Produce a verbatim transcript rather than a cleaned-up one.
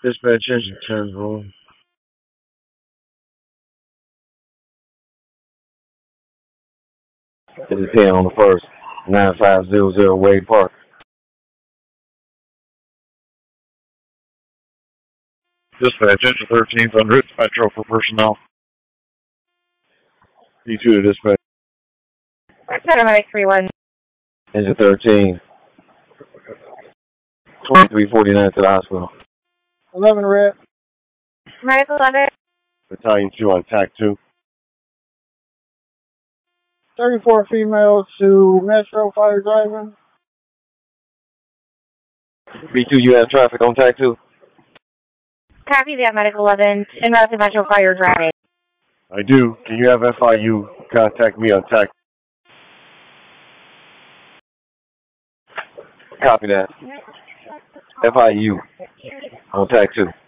Dispatch engine ten, room. It is ten on the first. nine five zero zero Wade Park. Dispatch engine thirteen, en route to Metro for personnel. D two to dispatch. Paramedic three one. Engine thirteen. twenty-three forty-nine to the hospital. eleven red. Medical eleven. Battalion two on T A C two. thirty-four females to Metro Fire Driving. B two, you have traffic on T A C two? Copy that, Medical eleven. En route to Metro Fire Driving. I do. Can you have F I U contact me on T A C? Copy that. F I U on T A C two.